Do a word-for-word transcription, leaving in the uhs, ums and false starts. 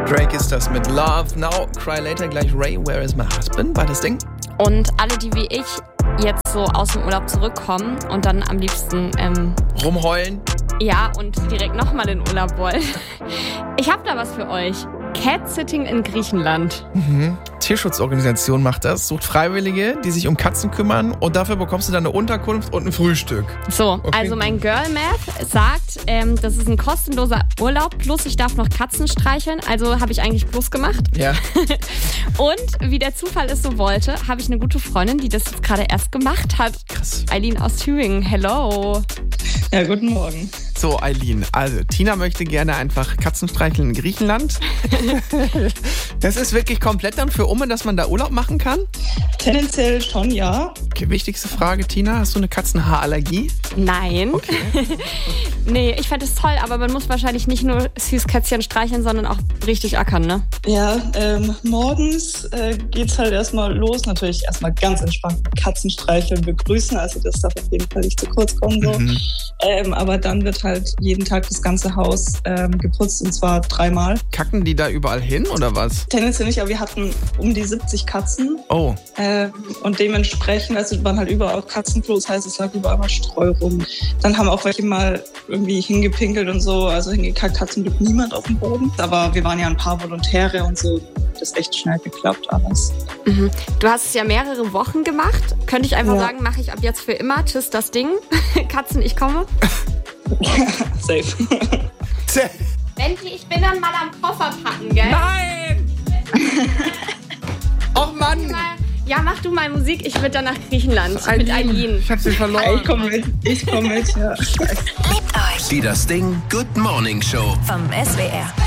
Drake ist das mit Love Now, Cry Later, gleich Ray, Where is my husband? Beides Ding. Und alle, die wie ich jetzt so aus dem Urlaub zurückkommen und dann am liebsten ähm, rumheulen. Ja, und direkt nochmal in Urlaub wollen. Ich habe da was für euch. Cat-Sitting in Griechenland. Mhm. Tierschutzorganisation macht das, sucht Freiwillige, die sich um Katzen kümmern und dafür bekommst du dann eine Unterkunft und ein Frühstück. So, okay. Also mein Girl Math sagt, ähm, das ist ein kostenloser Urlaub, plus ich darf noch Katzen streicheln, also habe ich eigentlich Plus gemacht. Ja. Und wie der Zufall es so wollte, habe ich eine gute Freundin, die das jetzt gerade erst gemacht hat. Krass. Eileen aus Thüringen, hello. Ja, guten Morgen. So, Eileen, also Tina möchte gerne einfach Katzen streicheln in Griechenland. Das ist wirklich komplett dann für Umme, dass man da Urlaub machen kann? Tendenziell schon, ja. Okay, wichtigste Frage, Tina, hast du eine Katzenhaarallergie? Nein. Okay. Nee, ich fände es toll, aber man muss wahrscheinlich nicht nur Süßkätzchen streicheln, sondern auch richtig ackern, ne? Ja, ähm, morgens äh, geht's halt erstmal los. Natürlich erstmal ganz entspannt Katzen streicheln, begrüßen. Also das darf auf jeden Fall nicht zu kurz kommen. So. Mhm. Ähm, aber dann wird halt jeden Tag das ganze Haus ähm, geputzt und zwar dreimal. Kacken die da überall hin oder was? Tendenziell nicht, aber wir hatten um die siebzig Katzen. Oh. Ähm, und dementsprechend, also waren halt überall auch Katzenklos, heißt es lag überall mal Streu rum. Dann haben auch welche mal irgendwie hingepinkelt und so, also hingekackt hat zum Glück niemand auf dem Boden. Aber wir waren ja ein paar Volontäre und so, das ist echt schnell geklappt alles. Mhm. Du hast es ja mehrere Wochen gemacht. Könnte ich einfach ja. sagen, mache ich ab jetzt für immer. Tschüss, das Ding. Katzen, ich komme. Safe. Benji, ich bin dann mal am Koffer packen, gell? Nein! Och Mann! Ja, mach du mal Musik. Ich würde dann nach Griechenland mit Eileen. Ich hab sie verloren. Ich komme mit, ich komme mit, ja. Liebt euch. Die Das Ding Good Morning Show Vom S W R.